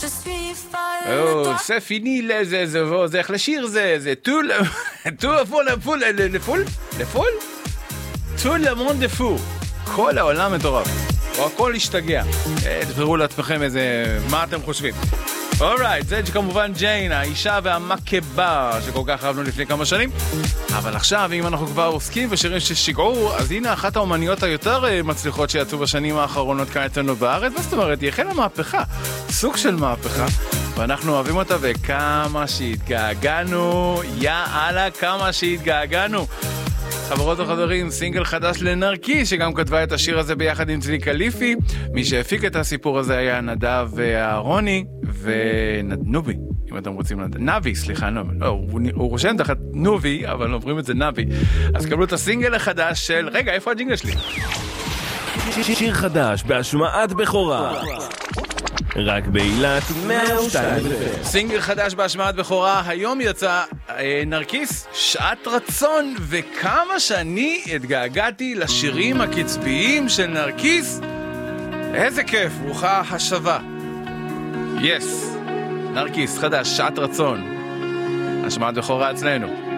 זה פיני לזה, זה איך לשיר זה טול למון דפו, כל העולם מטורף, או הכל השתגע. תבחרו לעצמכם מה אתם חושבים. אורייט, זה כמובן ג'יין, האישה והמקבה שכל כך אהבנו לפני כמה שנים. אבל עכשיו, אם אנחנו כבר עוסקים בשירים ששיגעו, אז הנה אחת האומניות היותר מצליחות שיצאו בשנים האחרונות כאן אצלנו בארץ. מה זאת אומרת? היא החלה מהפכה, סוג של מהפכה, ואנחנו אוהבים אותה, וכמה שהתגעגענו, יאללה, כמה שהתגעגענו. חברות וחברים, סינגל חדש לנרקיס, שגם כתבה את השיר הזה ביחד עם צבי קליפי. מי שהפיק את הסיפור הזה היה נדב ואהרוני ונובי, אם אתם רוצים לדעת. נבי, סליחה, לא, הוא רושם תחת נובי, אבל עוברים את זה נבי. אז קבלו את הסינגל החדש של... רגע, איפה הג'ינגל שלי? שיר חדש בהשמעת בכורה, רק באילת 102. סינגל חדש בהשמעת בכורה, היום יצא נרקיס, שעת רצון, וכמה שאני התגעגעתי לשירים הקצביים של נרקיס. איזה כיף, ברוכה השבה. יס, נרקיס חדש, שעת רצון, השמעת בכורה אצלנו.